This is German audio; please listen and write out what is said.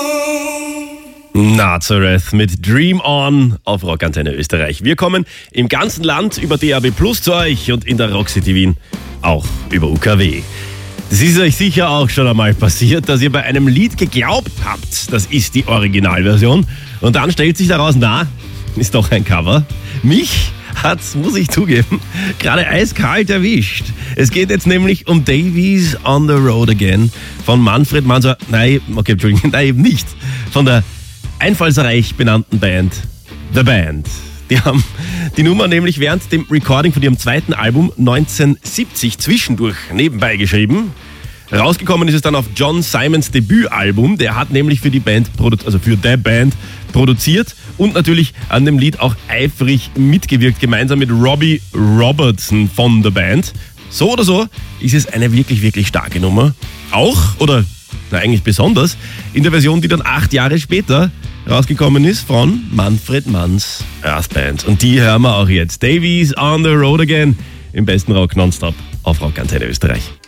Nazareth mit Dream On auf Rock Antenne Österreich. Wir kommen im ganzen Land über DAB+ zu euch und in der Rock City Wien auch über UKW. Es ist euch sicher auch schon einmal passiert, dass ihr bei einem Lied geglaubt habt, das ist die Originalversion, und dann stellt sich daraus, ist doch ein Cover. Mich hat's, muss ich zugeben, gerade eiskalt erwischt. Es geht jetzt nämlich um Davies on the Road Again von Manfred Mann. Nein, eben nicht. Von der einfallsreich benannten Band The Band. Die haben die Nummer nämlich während dem Recording von ihrem zweiten Album 1970 zwischendurch nebenbei geschrieben. Rausgekommen ist es dann auf John Simons Debütalbum. Der hat nämlich für die Band, für The Band produziert und natürlich an dem Lied auch eifrig mitgewirkt, gemeinsam mit Robbie Robertson von The Band. So oder so ist es eine wirklich, wirklich starke Nummer. Eigentlich besonders in der Version, die dann 8 Jahre später rausgekommen ist von Manfred Manns Earth Band. Und die hören wir auch jetzt. Davies on the Road Again im besten Rock nonstop auf Rock Antenne Österreich.